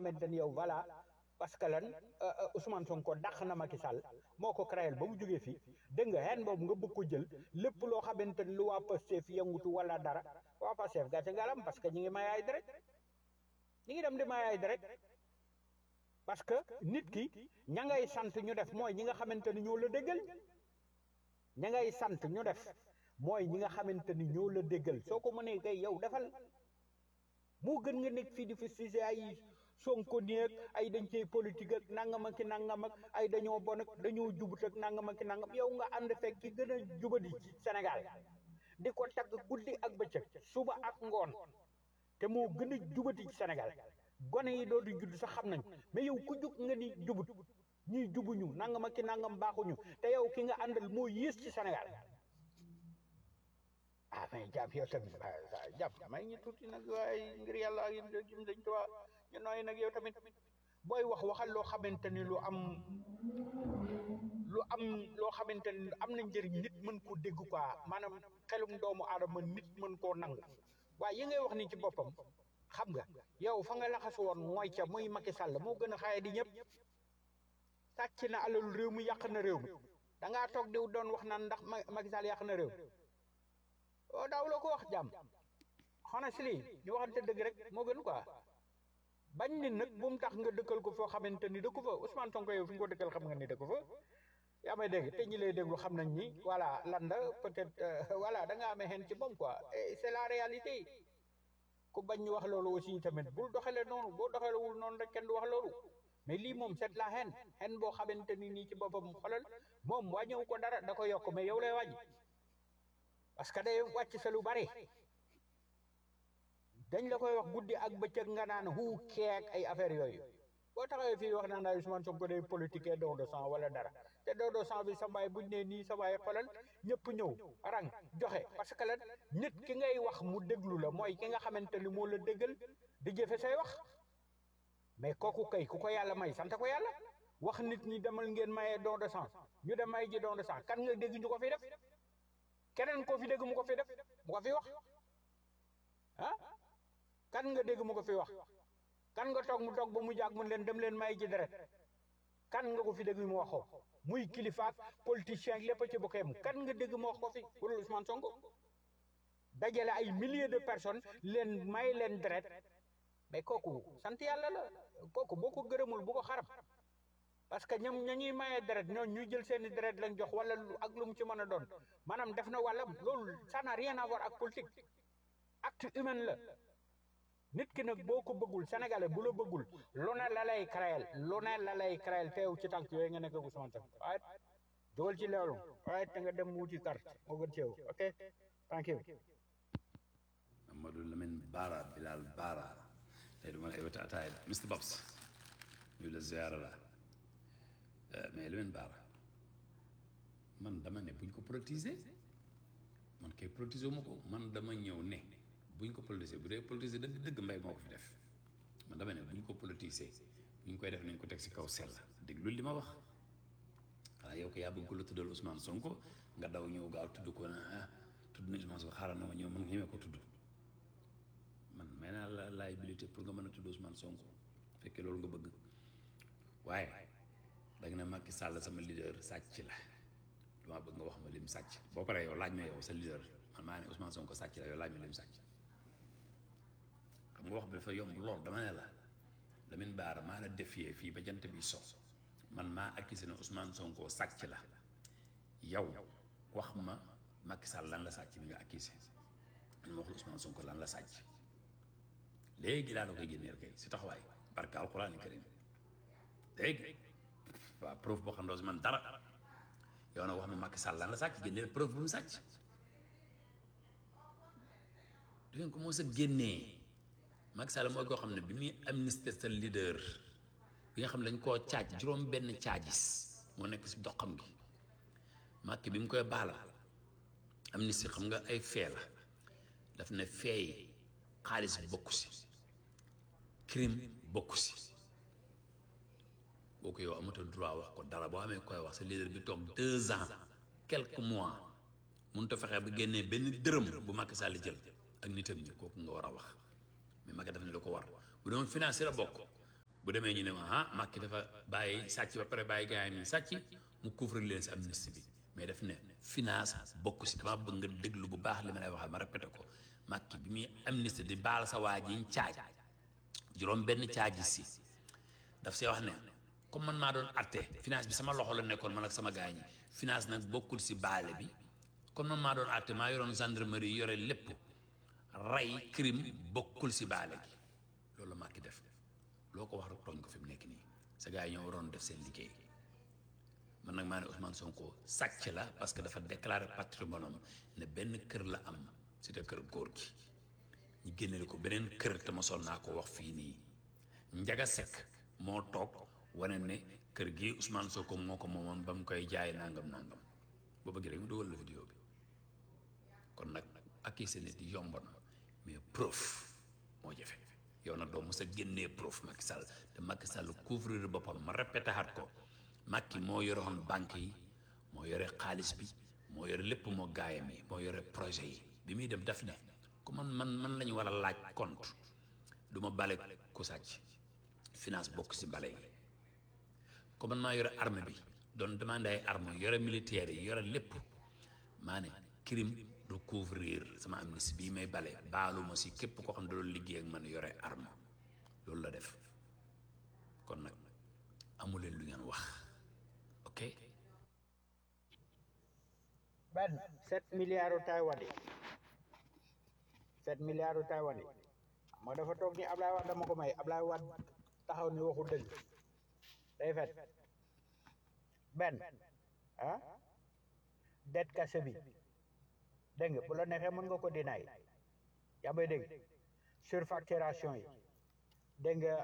xamante ni yow voilà parce que lan Ousmane Sonko dàq na Macky Sall moo ko créé ba mu jógee fii dégg nga xeen boobu nga bëgg ko jël lépp loo xamante ni lu waa Pastef yëngutu wala dara waa Pastef gàcce ngalam parce que ñi ngi may ay direct ñi ngi dem di may ay direct parce que nit ki ña ngay sant ñu def mooy ñi nga xamante ni ñoo la déggal ña ngay sant ñu def mooy ñi nga xamante ni ñoo la déggal soo ko mënee kay yow defal moo gën nga nekk fii di fi sise ay Sonko nii ak ay dañ cey politique ak nangam ak ki nangam ak ay dañoo bon ak dañoo jubut ak nangam ak ki nangam yow nga ànd fekk ki gën a jubadi ci Sénégal di ko tagg guddi ak bëccëg suba ak ngoon te moo gën a jubati ci Sénégal gone yi doo di judd sax xam nañ mais yow ku jug nga ni jubut ñuy jubuñu nangam ak ki nangam baaxuñu te yow ki nga àndal moo yées ci Sénégal ah mais jàpp yow tamit jàpp may ñu tuuti nag waaye ngir yàlla ak yim dañ tuwaa ñu nooy nag yow tamit booy wax waxal loo xamante ni lu am loo xamante ni am na njëriñ nit mën ko dégg quoi maanaam xelum doomu aadama nit mën koo nangu waaye yi ngay wax ni ci boppam xam nga yow fa nga laxasu woon mooy ca muy Macky Sall moo gën a xaye di ñëpp sàcc na alalu réew mi yàq na réew mi da ngaa toog di doon wax naan ndax Macky Sall yàq na réew o daaw la ko wax jàmm honestly ñu waxante dëgg rek moo gën quoi bañ ni nag bu mu tax nga dëkkal ko foo xamante ni dëkku fa Ousmane Sonko yow fi nga ko dëkkal xam nga ni dëkku fa yaa may dégg te ñi lay déglu xam nañ ni voilà lan la peut-être voilà da nga amee xen ci moom quoi et c'est la réalité ku bañ ñu wax loolu aussi tamit bul doxale noonu boo doxalewul noonu rek kenn du wax loolu mais lii moom c'est la xen boo xamante ni nii ci boppam xolal moom wàññewu ko dara da ko yokk mais yow lay wàññi parce que day wàcc sa lu bari dañ la koy wax guddi ak bëccëg nga naan hu keek ay affaire yooyu boo taxawee fii wax naan ay Ousmane Sonko day politique don de sang wala dara te don de sang bi sa baay buñ ne nii sa baay xolal ñëpp ñëw rang joxe parce que lan nit ki ngay wax mu déglu la mooy ki nga xamante ni moo la déggal di jëfe say wax mais kooku kay ku ko yàlla may sant ko yàlla wax nit ñi demal ngeen mayee don de sang ñu dem may ji don de sang kan nga dégg ñu ko fi def keneen koo fi dégg mu ko fi def mu ko fi wax ah kan nga dégg mu ko fi wax kan nga toog mu toog ba mu jàg mun leen dem leen may ji deret kan nga ko fi dégg mu wax ko muy kilifaak politicien lépp ci bokk yam kan nga dégg mu wax ko fi wala Ousmane Sonko dajale ay milliers de personnes leen may leen deret mais kooku sant yàlla la kooku boo ko gërëmul bu ko xarab parce que ñoom ña ñuy mayee deret ñoo ñu jël seeni deret lañ jox wala ak lu mu ci mën a doon maanaam def na wàllam loolu ça n'a rien à voir ak politique acte humain la nit ki nag boo ko bëggul sénégalais bu la bëggul lu ne la lay créel teew ci tànk yooyu nga nekk ak Ousmane Sonko waaye jógal ci loolu waaye te nga dem wuti carte moo gën ci yow ok thank you Amadou Lamine Bara Bilal Bara tey du ma la invité ataaya Mr Babs ñu la ziara la mais Lamine Bara man dama ne buñ ko politiser man kay politiser wu ma ko man dama ñëw ne buñ ko politiser bu dee politiser dëgg mbay moo ko fi def man dama ne buñ ko politiser buñ koy def nañ ko teg si kaw sell déglu li ma wax xanaa yow ko yaa bëgg ko la tuddal Ousmane Sonko nga daw ñëw gaaw tudd ko na tudd na Ousmane Sonko xaaral na ma ñëw man ñemee ko tudd man may naa la liabilité pour nga mën a tudd Ousmane Sonko fekkee loolu nga bëgg waaye da nga ne Macky Sall sama leader sàcc la dama bëgg nga wax ma lim sàcc boo paree yow laaj ma yow sa leader man maa ne Ousmane Sonko sàcc la yow laaj ma lim sàcc xam nga wax bi dafa yomb lool dama ne la Lamine Bara maa la défier fii ba jant bi so man maa accusé ne Ousmane Sonko sàcc la yow wax ma Macky Sall lan la sàcc bi nga accusé man ma wax la Ousmane Sonko lan la sàcc léegi laa la koy génneel kay si taxawaay barka alquraan karim léegi waaw preuve boo xam ne man dara yow nag wax ma Macky Sall lan la sàcc génneel preuve bu mu sàcc du ngeen ko moo sa génnee Macky Sall mooy koo xam ne bi muy amnistie sa leader bi nga xam ne dañ koo caaj juróom benn caajis moo nekk si doxam gi Macky bi mu koy baala amnistie xam nga ay fee la daf ne feey xaalis bokku si crime bokku si boo ko yow amatul droit wax ko dara boo amee koy wax sa leader bi toog 2 ans quelques mois mënut a fexe ba génnee benn dërëm bu Macky Sall jël ak nitam ñi kooku nga war a wax mais Macky daf ne la ko war bu doon financé la bokk bu demee ñu ne ma ah Macky dafa bàyyi sàcc ba pare bàyyi gars yi ñu sàcc mu couvrir leen si amnistie bi mais daf ne finance bokk si dama bëgg nga déglu bu baax li ma lay waxal ma répété ko Macky bi muy amnistie di baal sa waa ji ñu caaj juróom benn caaji si daf see wax ne comme man maa doon atte finance bi sama loxo la nekkoon man ak sama gars ñi finance nag bokkul si baale bi comme man maa doon atte maa yoroon gendarmerie yore lépp rey crime bokkul si baale gi loolu la Macky def loo ko wax rek tooñ ko fi mu nekk nii sa gars yi ñoo waroon def seen liggéey man nag maa ne Ousmane Sonko sàcc la parce que dafa déclaré patrimoine am ne benn kër la am si te kër góor gi ñu génneel ko beneen kër te ma sol naa ko wax fii nii Njaga Sekk moo toog wane ne kër gi Ousmane Sonko moo ko moomoon ba mu koy jaay nangam nangam boo bëggee rek mu dugal la vidéo bi kon nag accusé nit yomb na mais preuve moo jafe yow nag doo mos a génnee preuve Macky Sall te Macky Sall couvrir boppam ma répété xaat ko Macky moo yoroon banque yi moo yore xaalis bi moo yore lépp moo gaayam yi moo yore projet yi bi muy dem def ne ku man la ñu war a laaj compte du ma bale ku sàcc finance bokk si bale yi comme man maa yore arme bi doon demandé ay arme yore militaire yi yore lépp maa ne crime du couvrir sama amnistie bii may bale baaluma si képp koo xam ne doon liggéey ak man yore arme loolu la def kon nag amuleen lu ngeen wax ok benn 7 milliards u Taïwan yi 7 milliards u Taïwan yi moo dafa toog ni Ablaye Wade dama ko may Ablaye Wade taxaw ni waxu dëgg day fet benn ah dette caché bi dégg nga bu la neexee mën nga ko dinaay yaa may dégg surfacturation yi dégg nga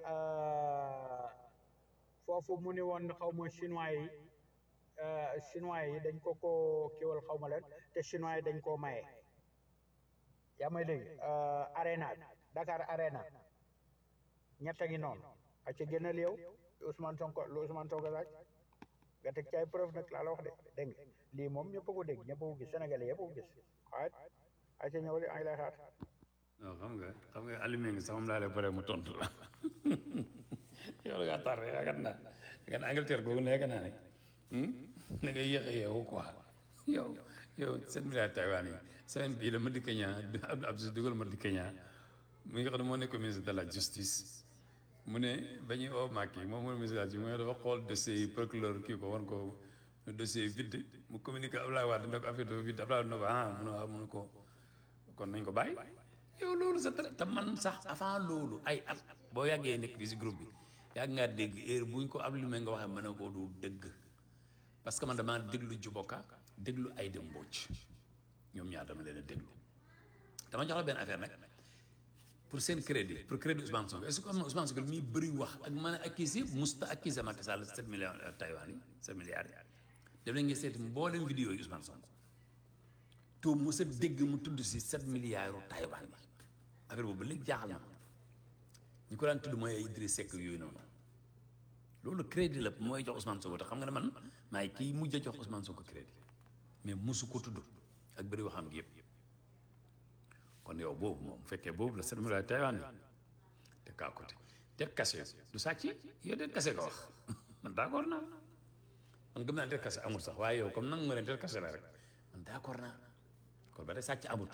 foofu mu ni woon xaw ma chinois yi dañ ko kiwal xaw ma leen te chinois yi dañ koo maye yaa may dégg arena Dakar arena ñett a ngi noonu a ci gënal yow lu Ousmane Sonko laaj nga teg ci ay preuve nag laa la wax de dégg nga lii moom ñëpp a ko dégg ñëpp a ko gis Sénégalais yëpp a ko gis waaye ay ca ñëw li ay lay xaar non xam nga allumé ngi sax moom laa lay pare mu tontu la yow la ngaa tardé yaakaar naa Angleterre googu ne yaakaar naa ne na ngay yéex a yeewu quoi yow seen milliard Taïwan yi semaine bii la Madické Niang Abdou dugal Madické Niang mi nga xam ne moo nekk ministre de la justice mu ne ba ñuy oo Macky moom mooy ministre de la justice mu ne dafa xool dossier yi procureur kii ko war ko dossier vide mu communiqué Abdoulaye Wade ne ko affaire dafa vide Abdoulaye Wade ne ko mu ne ko kon nañ ko bàyyi yow loolu sa te man sax avant loolu ay at boo yàggee nekk bi si groupe bi yàgg ngaa dégg heure buñ ko ablimé nga waxee mën a ko du dëgg parce que man damaa déglu Juboka déglu Aïda Mbodj ñoom ñaar dama leen a déglu dama jox la benn affaire nag pour seen crédit pour crédit Ousmane Sonko est-ce que am na Ousmane Sonko muy bëri wax ak mën a accusé musta accusé Macky Sall 7 millions Taïwan yi 7 milliards yi def nañ nga seeti mboolem vidéo yi Ousmane Sonko to mu sa dégg mu tudd si 7 milliards yu Taïwan yi affaire boobu léegi jaaxal na ñu ko daan tudd mooy ay Idriss Seck yooyu noonu loolu crédit la mooy jox Ousmane Sonko te xam nga ne man maay kii mujj a jox Ousmane Sonko crédit mais musu ko tudd ak bëri waxam gi yëpp kon yow boobu moom fekkee boobu la 7 milliards Taïwan yi te kaa côté te kase du sàcc yow de kase ko wax man d'accord naa man gëm naa ne kase amul sax waaye yow comme nang ma leen te kase la rek man d'accord naa kon ba tey sàcc amut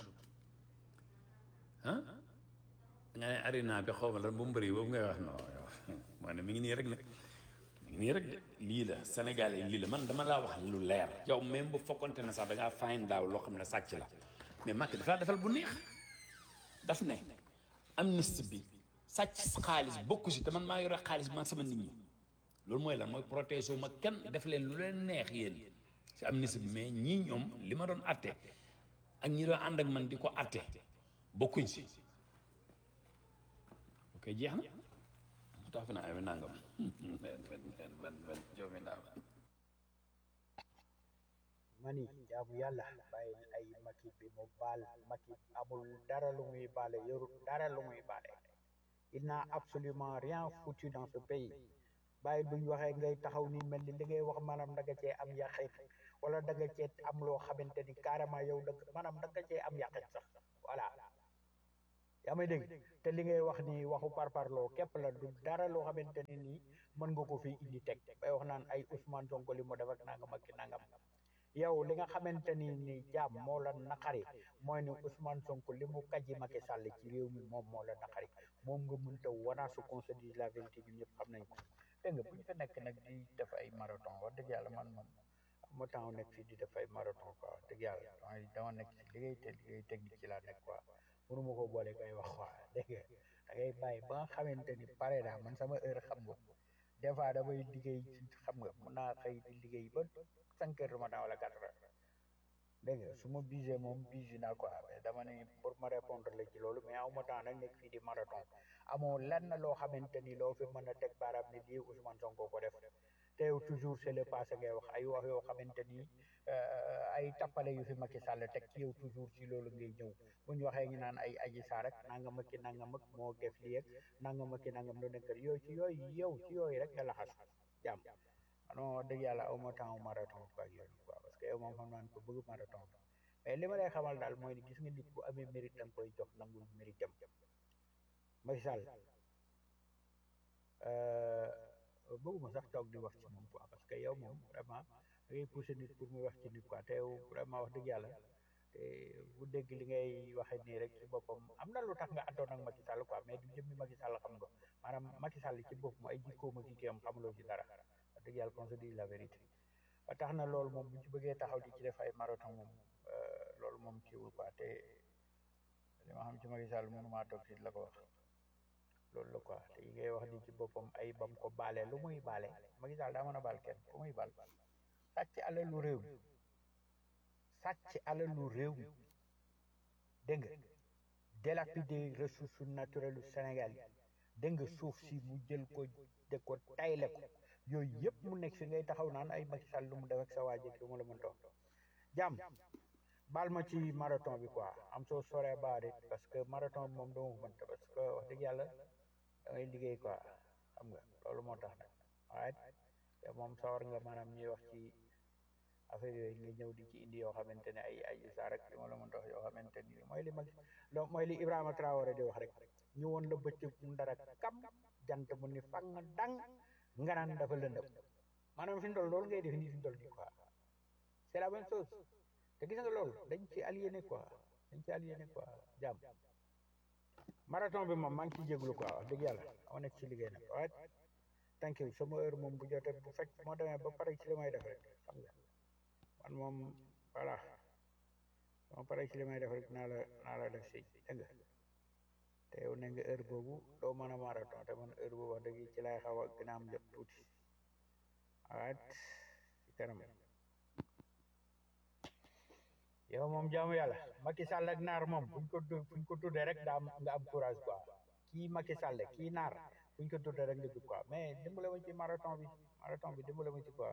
ah nga ne arena bi xaw ma lan bu mu bëri boobu ngay wax non yow moo ne mi ngi nii rek nag mi ngi nii rek de lii la Sénégalais lii la man dama laa wax lu leer yow même bu fokkonte ne sax da ngaa fayin daaw loo xam ne sàcc la mais Macky dafa defal bu neex daf ne amnistie bi sàcc xaalis bokku si te man maa yore xaalis bi man sama nit ñi loolu mooy lan mooy protéger wu ma kenn def leen lu leen neex yéen si amnistie bi mais ñii ñoom li ma doon atte ak ñi doon ànd ak man di ko atte bokkuñ si ok jeex na mu tax fi naa ay nangam joomi naaw mani jaamu yàlla bàyyi ay Macky bi mu baal Macky amul dara lu muy baale yorul dara lu muy baale il n'a absolument rien foutu dans ce pays bàyyi duñ waxee ngay taxaw ni mel ni li ngay wax maanaam da nga cee am yàqit wala da nga cee am loo xamante ni carrément yow da maanaam da nga cee am yàqit sax voilà yaa may dégg te li ngay wax ni waxu parparloo képp la du dara loo xamante ne nii mën nga ko fi indi teg bay wax naan ay Ousmane Sonko li mu def ak nangam ak ki nangam yow li nga xamante ni jaam moo la naqari mooy ni Ousmane Sonko li mu kàjji Macky Sall ci réew mi moom moo la naqari moom nga mënta wanaasu qu'on se dise la vérité ñun ñëpp xam nañ ko dégg nga bu ñu fa nekk nag di def ay marathon wax dëgg yàlla man moom ma temps nekk fii di def ay marathon quoi wax dëgg yàlla dama nekk ci liggéey te liggéey technique ci laa nekk quoi mënuma ko boole kay wax quoi dégg nga da ngay bàyyi ba nga xamante ni pare naa man sama heure xam nga des fois damay liggéey ci xam nga mun naa xëy di liggéey ba 5 heures du matin wala 4 heures dégg nga su ma busy moom busy naa quoi mais dama ne pour ma répondre la ci loolu mais awma temps nag nekk fii di marathon amoo lenn loo xamante ni loo fi mën a teg baaraam ni lii Ousmane Sonko ko def te yow toujours c'est le passé ngay wax ay wax yoo xamante ni ay tappale yu fi Macky Sall teg ci yow toujours ci loolu ngay ñëw bu ñu waxee ñu naan ay Adji Sarr ak nangam ak ki nangam ak moo def lii ak nangam ak ki nangam lu nekk yooyu ci yooyu rek nga laxas jàmm non dëgg yàlla aw ma temps marathon quoi ak yooyu quoi parce que yow moom xam naan ko bëgg marathon mais li ma lay xamal daal mooy ni gis nga nit bu amee mérite da nga koy jox nangul mérite am Macky Sall bëgguma sax toog di wax ci moom quoi parce que yow moom vraiment da ngay pousser nit pour muy wax ci nit quoi te yow vraiment wax dëgg yàlla te bu dégg li ngay waxee nii rek ci boppam am na lu tax nga àndoon ak Macky Sall quoi mais du jëmmi Macky Sall xam nga maanaam Macky Sall ci boppam ay jikkoom ak kii am xamuloo ci dara wax dëgg yàlla qu'on se dise la vérité ba tax na loolu moom bu ci bëggee taxaw di ci def ay marathon moom loolu moom kiiwul quoi te li ma xam ci Macky Sall mënumaa toog ci la ko wax loolu la quoi te yi ngay wax di ci boppam ay bam ko baale lu muy baale Macky Sall daa mën a baal kenn fu muy baal sàcc alalu réew mi sàcc alalu réew mi dégg nga dilapider ressources naturelles du Sénégal yi dégg nga suuf si mu jël ko de ko tayle ko yooyu yëpp mu nekk fi ngay taxaw naan ay Macky Sall lu mu def ak sa waa jëkk lu mu la mën toog jàmm baal ma ci marathon bi quoi am soo soree about it parce que marathon bi moom dama ko mënta parce que wax dëgg yàlla damay liggéey quoi xam nga loolu moo tax nag waaye te moom sawar nga maanaam ñuy wax ci affaire yooyu nga ñëw di ci indi yoo xamante ne ay Adji Sarr rek li ma la mën a wax yoo xamante ni mooy li Ibrahima Traoré di wax rek ñu woon la bëccëg mu ndara kam jant mu ni fang dang nga naan dafa lëndëm maanaam fi mu toll loolu ngay def nii fi mu toll nii quoi c'est la même chose te gis nga loolu dañ ci aliéné quoi jàmm marathon bi moom maa ngi ciy jéglu quoi wax dëgg yàlla dama nekk ci liggéey nag waaye thank you sama heure moom bu jotee bu fekk moo demee ba pare ci li may def rek xam nga man moom voilà moo pare ci li may def rek naa la def si dégg nga te yow ne nga heure boobu doo mën a marathon te man heure boobu wax dëgg ci lay xaw a gën a am jot tuuti waaye ci kanam yow moom jaamu yàlla Macky Sall ak naar moom buñ ko tuddee rek nga am courage quoi kii Macky Sall kii naar buñ ko tuddee rek nga jug quoi mais dimbale ma ci marathon bi dimbale ma ci quoi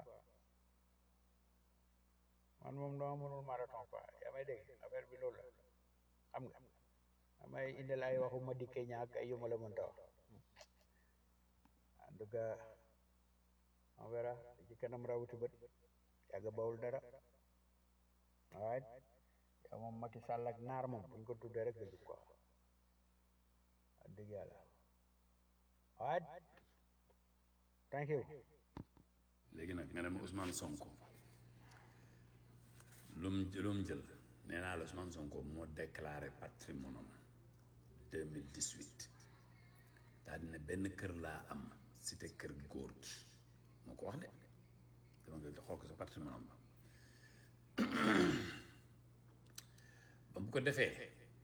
man moom dama mënul marathon quoi yaa may dégg affaire bi loolu la xam nga damay indil ay waxu ma dikkee ñaak ay yu ma la mënta wax en tout cas on verra ci kanam rawuti bët yàgg bawul dara waaye yow moom Macky Sall ak naar moom buñ ko tuddee rek nga jug quoi wax dëgg yàlla waaye thank you léegi nag nga dem Ousmane Sonko lu mu jël nee naa la Ousmane Sonko moo déclaré patrimoine am 2018 daal dina benn kër laa am cité kër góor gi moo ko wax de dama nga xool ko sa patrimoine am ba bu ko defee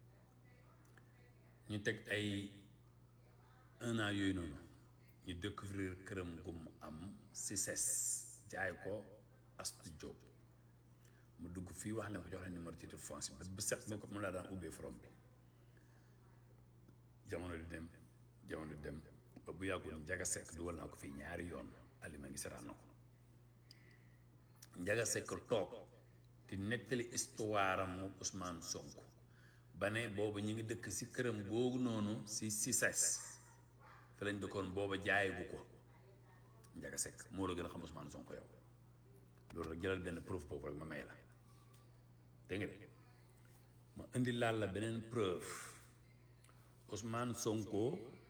ñu teg ay 1 an yooyu noonu ñu découvrir këram gu mu am si ses jaay ko Astu Diop mu dugg fii wax ne ko jox la numéro titre foncier bés bu set mu laa daan ubbee forom bi jamono di dem ba bu yàggul Njaga Sekk dugal naa ko fii ñaari yoon alima ngi seetaan na ko Njaga Sekk toog di nettali histoire am moom Ousmane Sonko ba ne boobu ñu ngi dëkk si këram googu noonu si ses fa lañ dëkkoon booba jaay bu ko Njaga Sekk moo la gën a xam Ousmane Sonko yow loolu rek jëlal benn preuve boobu rek ma may la dégg nga ma indi laal la beneen preuve Ousmane Sonko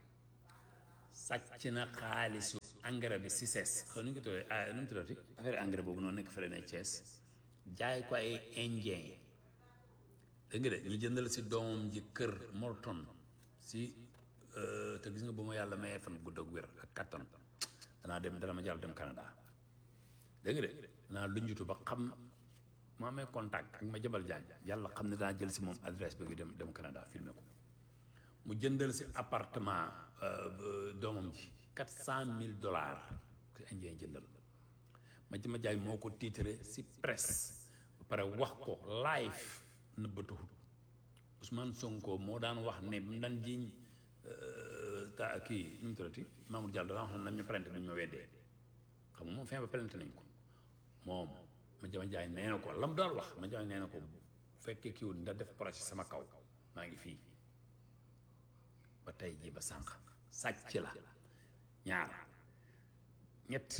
sàcc na xaalisu engrais bi CICES xaw nu ñu ko tuddee nu mu tuddati affaire engrais boobu noonu nekk fële ne Thiès jaay ko ay indien dégg nga de ñu jëndal si doomam ji kër Morton si te gis nga bu ma yàlla mayee fan gudd ak wér ak kattan dana ma jàll dem Canada dégg nga de danaa lunjutu ba xam mu amee contact ak ma jabal jaañ yàlla xam ne daa jël si moom adresse bi dem Canada filmé ko mu jëndal si appartement doomam ji $400,000 te indien jëndal ma jaay moo ko tiitre si presse ba pare wax ko live nëbbatuwul Ousmane Sonko moo daan wax ne mu daan jiiñ kii nu mu tuddati Mamour Diallo daan wax ne nañ ñu plainte duñ ma weddee xam nga moom fin ba plainte nañ ko moom ma jaay nee na ko lam daal wax ma jaay nee na ko bu fekkee kii wul ndax def projet sama kaw maa ngi fii ba tey ji ba sànq sàcc la ñaar ñett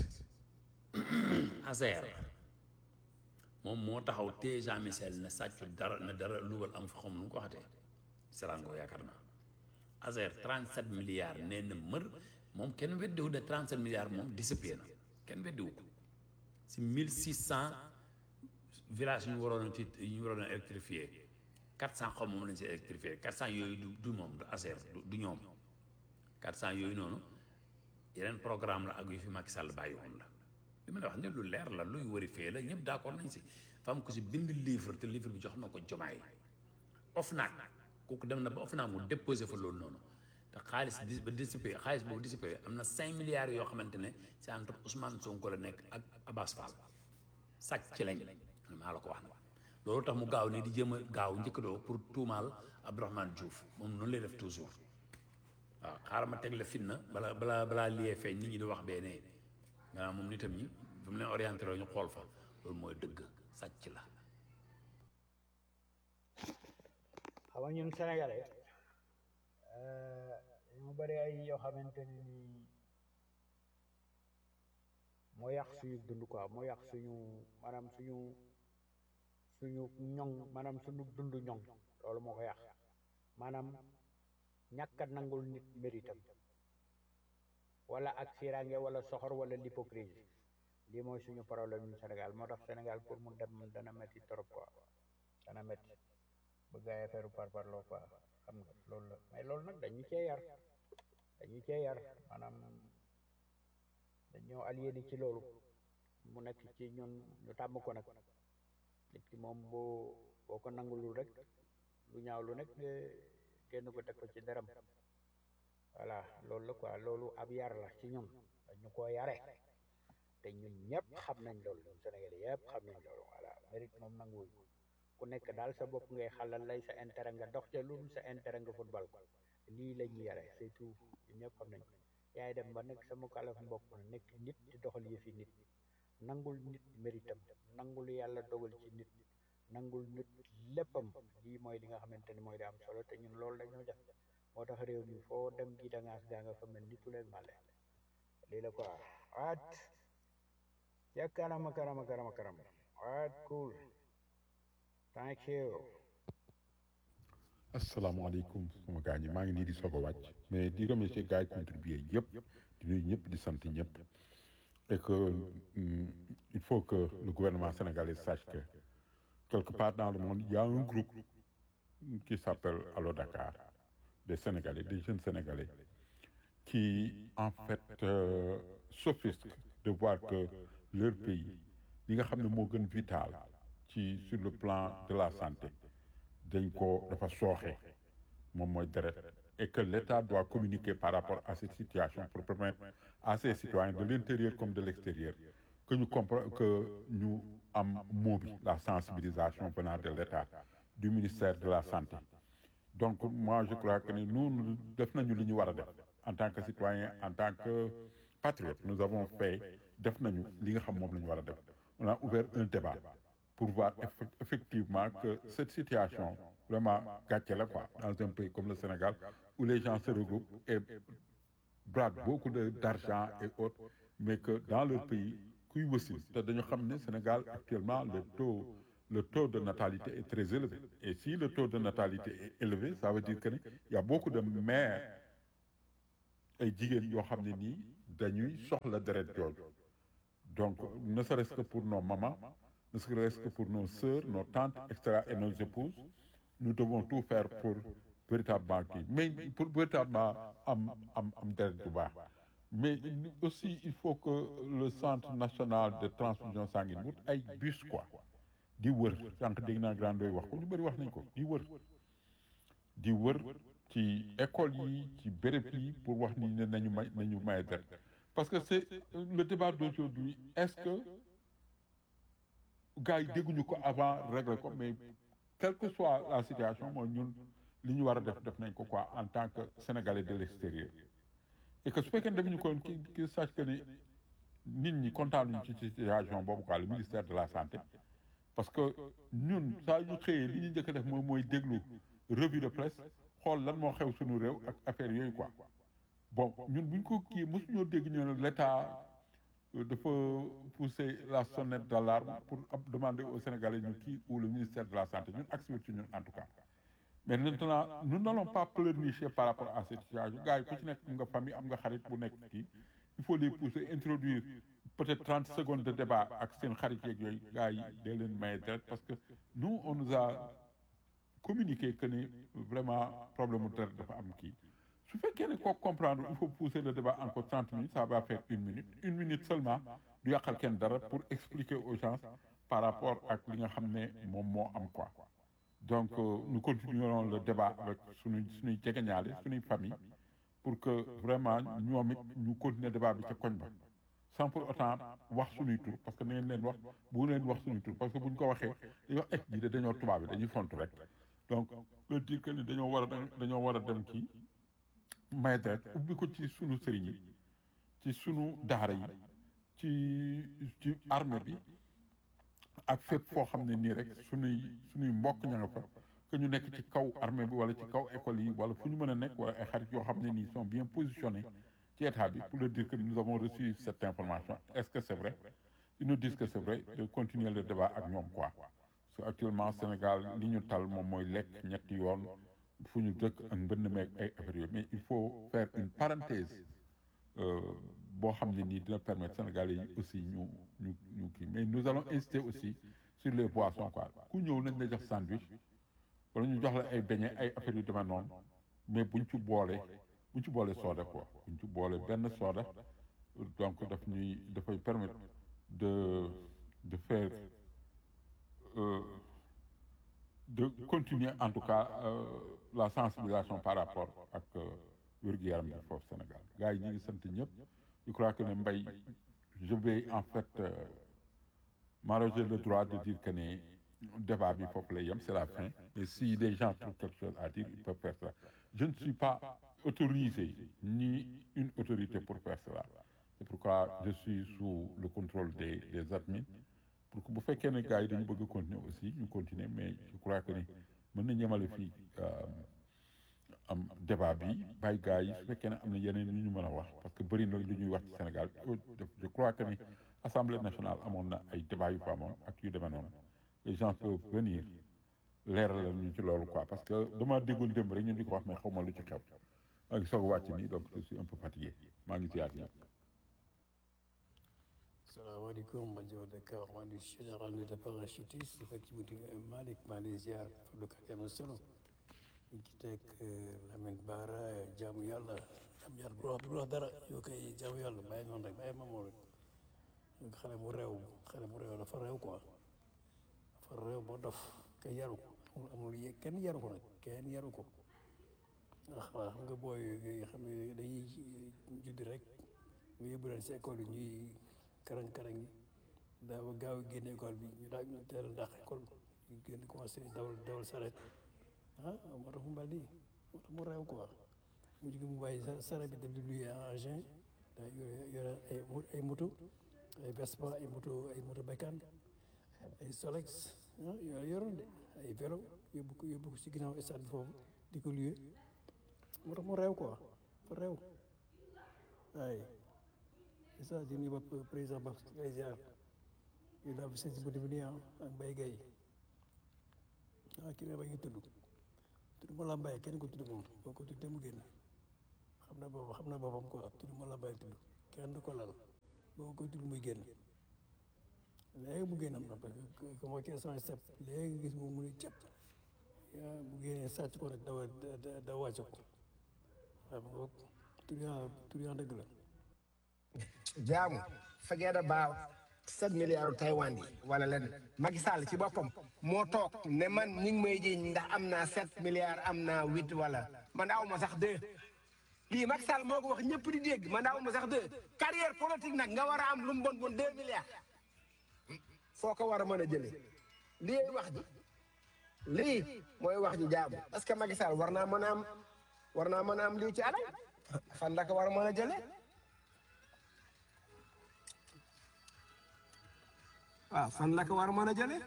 Azer moom moo taxaw téye Jean Michel ne sàccu dara ne dara luwal am fa xam nu mu ko waxatee Serango yaakaar naa Azer 37 milliards nee na mër moom kenn weddiwu de 37 milliards moom dissipé na kenn weddiwu ko si 1600 villages yu ñu waroon a électrifié 400 xaw moom lañ si électrifié 400 yooyu du moom du Azer du ñoom 400 yooyu noonu yeneen programme la ak yu fi Macky Sall bàyyi woon la li ma la wax ne lu leer la luy wari fee la ñëpp d'accord nañ si fam ko si bind livre te livre bi jox na ko Jomaay OFNAC kooku dem na ba OFNAC mu déposé fa loolu noonu te xaalis boobu dissipé am na 5 milliards yoo xamante ne c'est entre Ousmane Sonko la nekk ak Abass Fall sàcc ci lañ maa la ko wax na loolu tax mu gaaw nii di jéem a gaaw njëkkadoo pour tuumaal Abdourahmane Diouf moom noonu lay def toujours waaw xaaral ma teg la fitna balaa liyee feeñ nit ñi di wax bee nee maanaam moom nitam ñi bu mu leen orienté ñu xool fa loolu mooy dëgg sàcc la. xam nga ñun Sénégalais ñu bari ay yoo xamante ne ni moo yàq suñu dund quoi moo yàq suñu maanaam suñu ñoŋ maanaam suñu dund ñoŋ loolu moo ko yàq maanaam ñàkk a nangul nit méritam wala ak firange wala soxor wala l'hypocrisie lii mooy suñu problème ñu Sénégal moo tax Sénégal pour mu dem dana metti trop quoi dana metti bëgg ay affaire parparloo quoi xam nga loolu la mais loolu nag dañu cee yar maanaam dañoo aliéné ci loolu mu nekk ci ñun ñu tàmm ko nag nit ki moom boo ko nangulul rek lu ñaaw lu nekk génn ko teg ko ci deram voilà loolu la quoi loolu ab yar la ci ñun dañu koo yare te ñun ñëpp xam nañ loolu ñun Sénégal yëpp xam nañ loolu voilà mérite moom nanguwuñ ku nekk daal sa bopp ngay xalal lay sa intérêt nga dox ca lu dul sa intérêt nga football ko lii la ñu yare c'est tout ñun ñëpp xam nañ yaay dem ba nekk sama kalaf bopp nekk nit di doxal yëfi nit nangul nit méritam nangul yàlla dogal ci nit nangul nit léppam lii mooy li nga xamante ni mooy di am solo te ñun loolu dañoo def moo tax réew mi foo dem gi dangaas gaa nga fa mel ni tuleeg male lii la quoi waat ca karama waat cool thank you asalaamaaleykum sama gars ñi maa ngi nii di soog a wàcc mais di remercier gars yi contribué yëpp di nuyu ñëpp di sant ñëpp et que il faut que le gouvernement sénégalais sache que quelque part dans le monde il y a un groupe qui s'appelle Allo Dakar des Sénégalais des jeunes Sénégalais qui en fait s'offusquent de voir que leur pays li nga xam ne moo gën vital ci sur le plan de la santé dañ ko dafa sooxe moom mooy deret et que l'État doit communiquer par rapport à cette situation pour permettre à ses citoyens de l'intérieur comme de l'extérieur que ñu comprendre que ñu am mot bi la sensibilisation venant de l'État du ministère de la santé donc moi je crois que nous def nañu li ñu war a def en tant que citoyen en tant que patriote nous avons fait def nañu li nga xam moom la ñu war a def on a ouvert un débat pour voir effectivement que cette situation vraiment gàcce la quoi dans un pays comme le Sénégal où les gens se regroupent et braquent beaucoup d'argent et autres mais que dans leur pays kuy wasin te dañu xam ne Sénégal actuellement le taux le taux de natalité est très élevé. Et si le taux de natalité est élevé, ça veut dire que il y a beaucoup de mères ay jigéen yoo xam ne nii dañuy soxla deret jooju. Donc, ne serait-ce que pour nos mamans, ne serait-ce que pour nos sœurs, nos tantes, etc., et nos épouses, nous devons tout faire pour véritablement kii mais pour véritablement am deret bu baax. Mais aussi, il faut que le centre national de transfusion sanguine wut ay bus quoi di wër sànq dégg naa grand doy wax ko ñu bëri wax nañ ko di wër ci école yi ci béréb yi pour wax ni ne nañu may deret parce que c'est le débat d'aujourd'hui est-ce que gars yi dégguñu ko avant régler ko mais quelle que soit la situation mooy ñun li ñu war a def nañ ko quoi en tant que sénégalais de l'extérieur et que su fekkee ne defuñu ko ki sache que ni nit ñi kontaanuñu ci situation boobu quoi le ministère de la santé parce que ñun saa ñu xëyee li ñu njëkk a def mooy déglu revue de presse xool lan moo xew suñu réew ak affaire yooyu quoi bon ñun buñ ko kii mosuñoo dégg ñu ne l'état dafa pousser la sonnette d'alarme pour demander aux Sénégalais ñu kii ou le ministère de la santé ñun accès ci ñun en tout cas mais maintenant nous n'allons pas pleurnicher par rapport à cette situation gars yi ku ci nekk am nga famille am nga xarit bu nekk kii il faut les pousser introduire peut-être 30 secondes de débat ak seen xarit yeeg yooyu gars yi dee leen maye deret parce que nous on nous a communiqué que ni vraiment problème mu deret dafa am kii su fekkee ne koo comprendre il faut pousser le débat encore 30 minutes ça va faire une minute seulement du yàqal kenn dara pour expliquer aux gens par rapport ak li nga xam ne moom moo am quoi donc nous continuerons le débat avec suñuy jegeñaale suñuy famille pour que vraiment ñoom it ñu continuer débat bi ca koñ ba sans pour autant wax suñuy tur parce que na ngeen leen wax bu leen wax suñuy tur parce que buñ ko waxee dañuy wax ñii de dañoo tubaab bi dañuy fontu rek donc le dire que ni dañoo war a dem kii may deret ubbi ko ci sunu sëriñ yi ci sunu daara yi ci armée bi ak fépp foo xam ne nii rek sunuy mbokk ña nga fa que ñu nekk ci kaw armée bi wala ci kaw école yi wala fu ñu mën a nekk wala ay xarit yoo xam ne nii sont bien positionnés ci état bi pour leur dire que nous avons reçu cette information est-ce que c'est vrai ils nous disent que c'est vrai de continuer le débat ak ñoom quoi parce que actuellement Sénégal li ñu tal moom mooy lekk ñetti yoon fu ñu dëkk ak mbënn meeg ay affaires yooyu mais il faut faire une parenthèse boo xam ne nii dina permettre Sénégalais yi aussi ñu kii mais nous allons insister aussi sur les boissons quoi ku ñëw nañ la jox sandwich wala ñu jox la ay beignets ay affaires yu demee noonu mais buñ ci boole soda quoi buñ ci boole benn soda donc dafay permettre de faire de continuer en tout cas la sensibilisation par rapport ak wér-gu-yaram bi foofu Sénégal gars yi ñu ngi sant ñëpp je crois que ne Mbaye je vais en fait m'arroger le droit de dire que ne débat bi foofu lay yem c'est la fin et si les gens trouvent quelque chose à dire ils peuvent faire ça je ne suis pas autorisé ni une autorité pour faire cela c'est pourquoi je suis sous le contrôle des admins pour que bu fekkee ne gars yi dañu bëgg a continuer aussi ñu continuer mais je crois que ni mën nañu yemale fii am débat bi bàyyi gars yi su fekkee ne am na yeneen yu ñu mën a wax parce que bëri na lu ñuy wax ci Sénégal je crois que ni Assemblée nationale amoon na ay débat yu fa amoon ak yu demee noonu les gens peuvent venir leeralal ñu ci loolu quoi parce que dama déggul démb rek ñu di ko wax mais xaw ma lu ci xew maa ngi soog a wàcc nii donc je suis un peu fatigué maa ngi ziar ñëpp. salaamaaleykum rajo Dakar maa ngi général de parachutiste effectivement Malick maa ngi ziar lu kat am na solo ñu ci teg Lamine Bara jaamu yàlla bu wax dara yoo koy jaamu yàlla bàyyi noonu rek bàyyi moom rek xale mu réew dafa réew quoi dafa réew ba dof kenn yaru ko amul kenn yaru ko nag kenn yaru ko ndax xam nga booy yi xam ne dañuy judd rek nga yóbbu leen si école yi ñuy karang-karang yi daaw gaaw génne école bi ñu daal ñu teel a dàq école ñu génn commencé dawal saret moo tax mu mel nii moo tax mu réew quoi mu jóge mu bàyyi saret bi dem di luye en engin daa yore ay moto ay Vespa ay moto bécane ay Solex yooyu yoroon de ay vélo yóbbu ko si ginnaaw stade bi foofu di ko luye moo tax mu réew quoi fa réew waaye c'est ça di nuyu ba président ba ngay ziar yu daal seen si bu nii ak Mbaye Gueye kii may bañ a tudd ma la mbay kenn ko tudd moom boo ko tuddee mu génn xam na boppam quoi tudd ma la mbay tudd kenn du ko lal boo ko tudd muy génn léegi mu génn am na parce que comme que sama step léegi gis moom mu ne cap bu génnee sàcc ko rek da wàcc ko waaw ma ko tudd yaa dëgg la jaamu forget about 7 milliards Taiwan yi wala lenn Macky Sall ci boppam moo toog ne man ñu ngi may jiñ ndax am naa 7 milliards am naa 8 wala man aw ma sax 2 lii Macky Sall moo ko wax ñëpp di dégg man aw ma sax 2 carrière politique nag nga war a am lu mu bon 2 milliards foo ko war a mën a jëlee lii wax ji lii mooy wax ji jaamu parce que Macky Sall war naa mën a am lii ci alal fan la ko war a mën a jëlee. waaw fan la ko war a mën a jëlee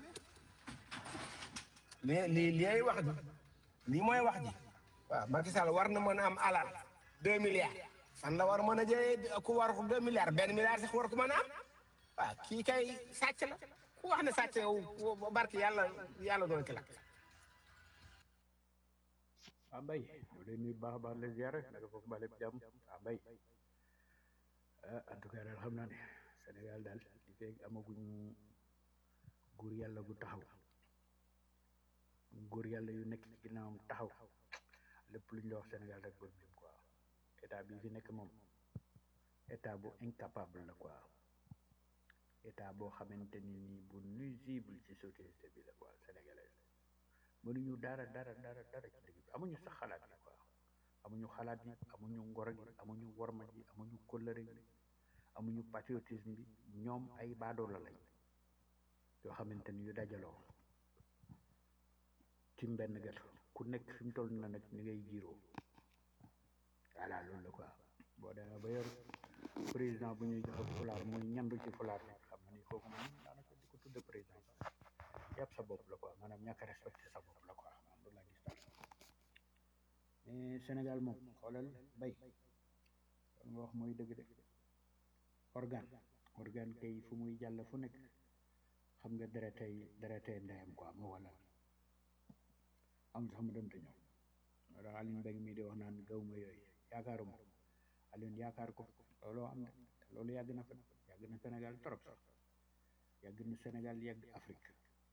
lii wax ji lii mooy wax ji waaw Macky Sall war na mën a am alal 2 milliards fan la war a mën a jëlee ku war 2 milliards 1 milliard sax war ko mën a am waaw kii kay sàcc la ku wax ne sàcc yow barki yàlla doon ki la. Mbaye ñoo leen nuyu baax a baax leen ziare naka foofu mbaa lépp jàmm Mbaye en tout cas daal xam naa ne Sénégal daal li fekk amaguñu góor yàlla gu taxaw góor yàlla yu nekk ci ginnaawam taxaw lépp lu ñu la wax Sénégal rek ba mu quoi état bi fi nekk moom état bu incapable la quoi état boo xamante ni nii bu nuisible ci société bi la quoi sénégalaise mënuñu dara ci dëgg bi amuñu sax xalaat yi quoi amuñu xalaat yi amuñu ngor gi amuñu worma ji amuñu kóllëre gi amuñu patriotisme bi ñoom ay baadoola lañ yoo xamante ni yu dajaloo ci benn gat ku nekk fi mu toll na nag ni ngay jiiroo voilà loolu la quoi boo demee ba yor président bu ñuy joxe fulaar muy ñandu ci fulaar bi xam na ni kooku moom daanaka di ko tudde président yàpp sa bopp la quoi maanaam ñàkk a respecté sa bopp la quoi man loolu laa gis daal mais Sénégal moom xoolal bay kon nga wax mooy dëgg de organe tey fu muy jàll fu nekk xam nga deretey ndeyam quoi moo wala am sax mu dem te ñëw wala Alioune Mbengue mii di wax naan gawma yooyu yaakaaruma Alioune yaakaar ko looloo am de loolu yàgg na fa yàgg na Sénégal trop sax yàgg na Sénégal yàgg Afrique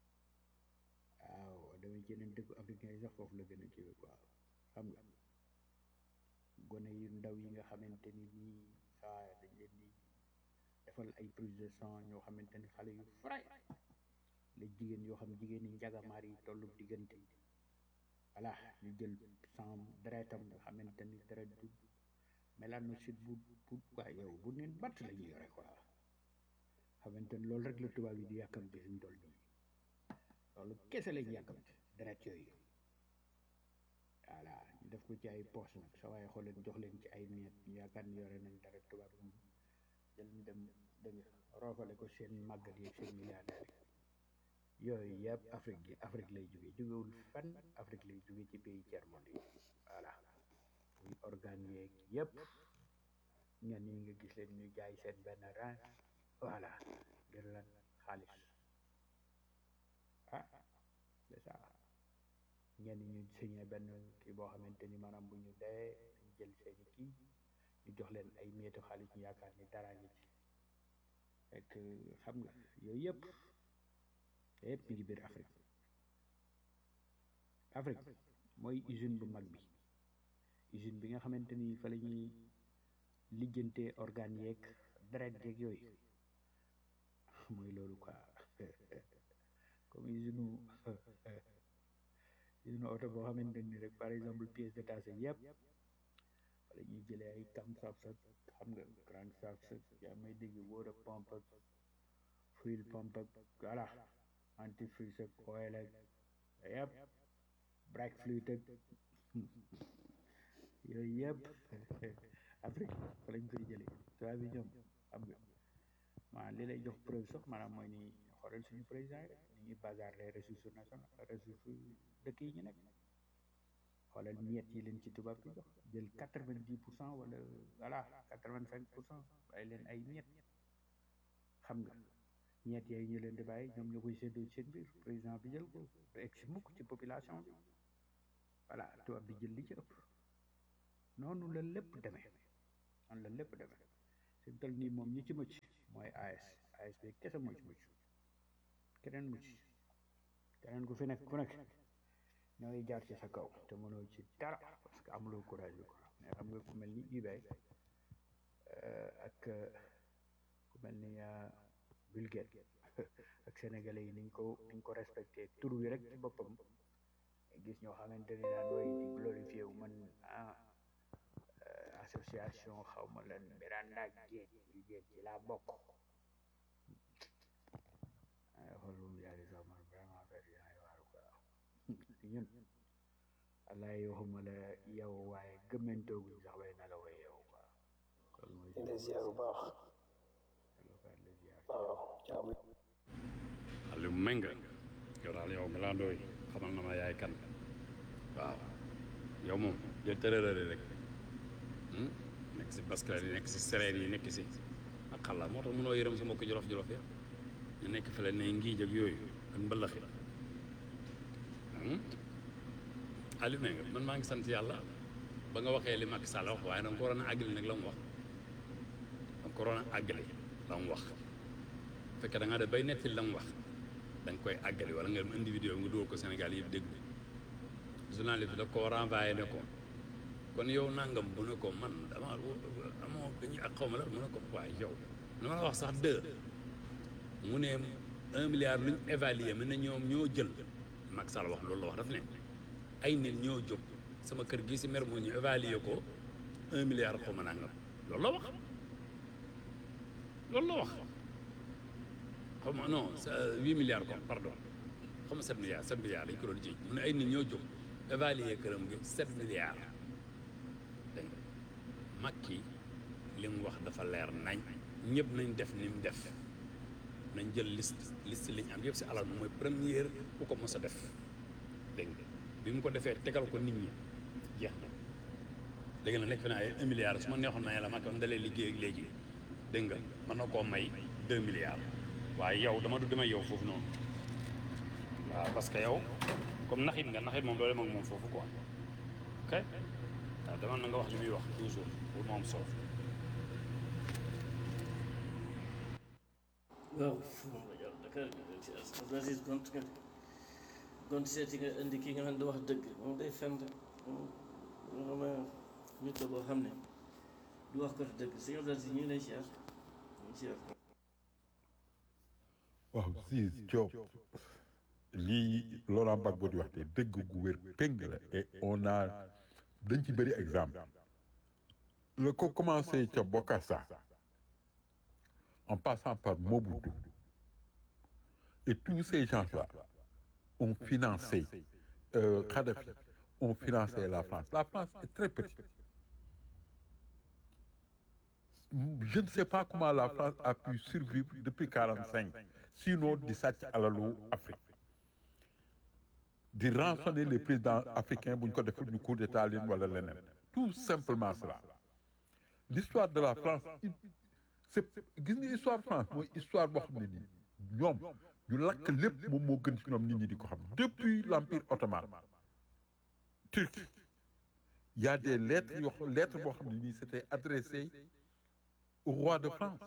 waaw damay ci yeneen dëkku africain yi sax foofu la gën a kiiwe quoi xam nga gone yu ndaw yi nga xamante ni nii saa dañ leen di defal ay prise de sang ñoo xamante ni xale yu fray la jigéen yoo xam jigéen yi njagamaar yi tollu diggante voilà ñu jël sang deretam nga xamante ni deret du mélanocyte bu waa yow bu neen batt la ñu yore quoi xamante ni loolu rek la tubaab yi di yàkkamte suñ toll nii loolu kese lañu yàkkamte deret yooyu voilà ñu def ko ci ay poche nag sa waaye xool leen jox leen ci ay miet ñu yaakaar ni yore nañ deret tubaab yi jël ñu dem dëgg roofale ko seen màggat yi seen milliardaires yi yooyu yëpp Afrique lay jóge jógewul fenn Afrique lay jóge ci pays tiers monde yi voilà muy organe yeeg yëpp ñenn ñi nga gis leen ñu jaay seen benn rein voilà ngir lan xaalis c'est ça ñenn ñu signé benn kii boo xamante ni maanaam bu ñu dee dañ jël seeni kii ñu jox leen ay mietu xaalis ñu yaakaar ni dara ngi ci fekk xam nga yooyu yëpp mi ngi biir Afrique mooy usine bu mag bi usine bi nga xamante ni fa la ñuy lijjantee organes yeeg deret yeeg yooyu mooy loolu quoi comme usine oto boo xamante ni rek par exemple pièces détachées yëpp wala ñuy jëlee ay camshaft ak xam nga crankshaft yaa may dégg water pump ak fuel pump ak voilà antifreeze ak oil ak yëpp brake fluid ak yooyu yëpp Afrique fa lañ koy jëlee tubaab bi ñoom xam nga maanaam li lay jox preuve sax maanaam mooy ni xoolal suñu président yi ni ñuy bazar les ressources nationales ressources dëkk yi ñu nekk xoolal miet yi leen ci tubaab bi jox jël 90% wala voilà 85% bàyyi leen ay miet xam nga ñeet yooyu ñu leen di bàyyi ñoom ñoo koy séddoo ci seen biir président bi jël ko du egg si mukk ci population bi voilà tubaab bi jël li ci ëpp noonu la lépp demee noonu la lépp demee fi mu toll nii moom ñi ci mucc mooy AS bi kese moo ci mucc keneen mucc keneen ku fi nekk ku nekk ñooy jaar ci sa kaw te mënoo ci dara parce que amuloo courage bi quoi mais xam nga ku mel ni eBay ak ku mel ni Bill Gates ak sénégalais yi niñ ko respecté tur wi rek ci boppam gis ñoo xamante ni daan way di glorifié wu man association xaw ma leen Miranda géej ci laa bokk xoolu yaari sax man vraiment affaire yi ay waaru quoi ñun wallaay waxuma la yow waaye gëmmantooguñ sax bay na la way yow quoi loolu mooy les ziar bu baax waaw jaamu Aliou Menga yow daal yow Melandooy xamal na ma yaay kan waaw yow moom jël tërërëri rek nekk si basculaire yi nekk si sereer yi nekk si ak xalla moo tax mënoo yërëm sa mbokk jolof-jolof ya ñu nekk fële ne ngiij ak yooyu ak mbëllaxi Aliou Menga man maa ngi sant yàlla ba nga waxee li Macky Sall wax waaye da nga ko waroon a àggali nag la mu wax da nga ko waroon a àggali la mu wax bu fekkee da ngaa def bay nettali la mu wax da nga koy àggali wala nga dem individu nga dugal ko Sénégal yëpp dégg journaliste bi da koo renvoyé ne ko kon yow nangam bu ne ko man dama amoo dañuy ak xaw ma la mu ne ko waaye yow dama la wax sax 2 mu ne 1 milliard luñ évalué mën na ñoom ñoo jël Macky Sall wax loolu la wax daf ne ay nit ñoo jóg sama kër gi si mer moo ñu évalué ko 1 milliard xaw ma nangam loolu la wax loolu la wax xaw ma non 8 milliards quoi pardon xaw ma 7 milliards 7 milliards dañ ko doon jiiñ mu ne ay nit ñoo jóg évalué këram gi 7 milliards dégg nga Macky li mu wax dafa leer nañ ñëpp nañ def ni mu def nañ jël liste li ñu am yëpp si alal mooy première ku ko mos a def dégg nga bi mu ko defee tegal ko nit ñi jeex na léegi nag nekk fi naa 1 milliard su ma neexoon na yàlla Macky am dalee liggéey ak léegi dégg nga mën na koo may 2 milliards waaye yow dama du demee yow foofu noonu waaw parce que yow comme naxit nga naxit moom doole mag moom foofu quoi ok waaw dama na nga wax li muy wax toujours pour moom soof waaw Dakar Aziz gont seeti nga indi kii nga xam ne da wax dëgg moom day fen rek moom nit la boo xam ne du wax ko dëgg sëñ Aziz ñu ngi lay siyaar ñu siyaar waaw si Diop lii Laurent Gbagbo di wax te dëgg gu wér péng la et on a dañ ci bëri exemple la ko commencé ca Bokassa en passant par Mobutu et tous ces gens-là ont financé Kadhafi ont financé la France. La France est très petite. Je ne sais pas comment la France a pu survivre depuis 1945, sinon di sàcc alalu Afrique di rançonner les présidents africains bu ñu ko defee ñu coup d'état leen wala leneen tout simplement cela. L'histoire de la France c'est gis nga histoire France mooy histoire boo xam ne nii ñoom ñu lakk lépp moom moo gën ci ñoom nit ñi di ko xam depuis l'Empire ottoman turc il y a des lettres yoo lettres boo xam ne nii c'était adressé au roi de France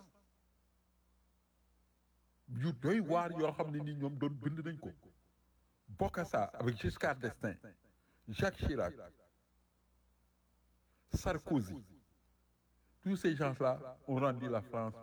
yu doy waar yoo xam ne nii ñoom doon bind nañ ko Bokassa avec Giscard d'Estaing Jacques Chirac Sarkozy tous ces gens-là ont rendu la France